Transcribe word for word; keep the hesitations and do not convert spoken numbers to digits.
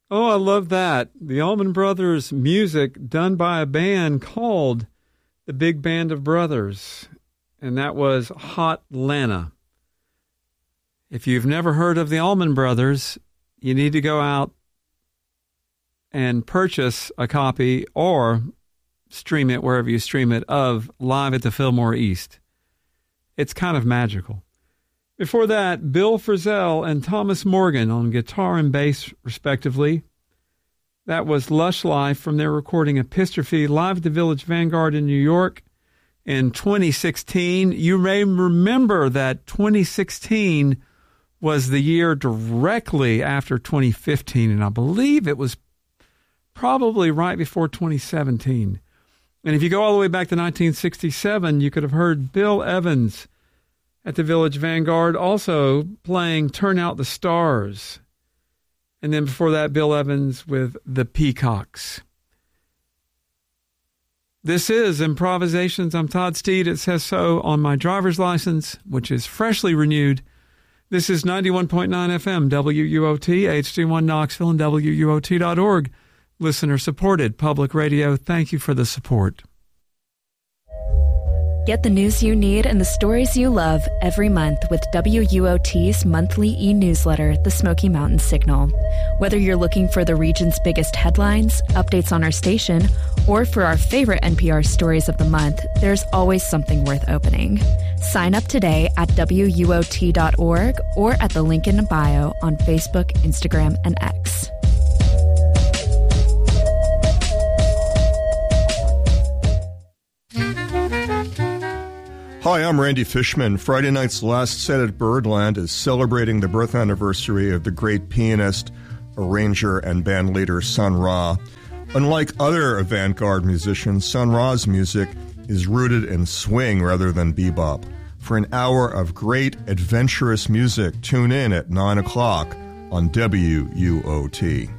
Oh, I love that. The Allman Brothers music done by a band called the Big Band of Brothers, and that was Hot Lana. If you've never heard of the Allman Brothers, you need to go out and purchase a copy or stream it wherever you stream it of Live at the Fillmore East. It's kind of magical. Before that, Bill Frisell and Thomas Morgan on guitar and bass, respectively. That was Lush Life from their recording Epistrophe live at the Village Vanguard in New York in twenty sixteen. You may remember that twenty sixteen was the year directly after twenty fifteen, and I believe it was probably right before twenty seventeen. And if you go all the way back to nineteen sixty-seven, you could have heard Bill Evans at the Village Vanguard, also playing Turn Out the Stars. And then before that, Bill Evans with the Peacocks. This is Improvisations. I'm Todd Steed. It says so on my driver's license, which is freshly renewed. This is ninety-one point nine F M, W U O T, H D one Knoxville, and W U O T dot org. Listener-supported public radio. Thank you for the support. Get the news you need and the stories you love every month with W U O T's monthly e-newsletter, The Smoky Mountain Signal. Whether you're looking for the region's biggest headlines, updates on our station, or for our favorite N P R stories of the month, there's always something worth opening. Sign up today at W U O T dot org or at the link in the bio on Facebook, Instagram, and X. Hi, I'm Randy Fishman. Friday night's last set at Birdland is celebrating the birth anniversary of the great pianist, arranger, and band leader Sun Ra. Unlike other avant-garde musicians, Sun Ra's music is rooted in swing rather than bebop. For an hour of great, adventurous music, tune in at nine o'clock on W U O T.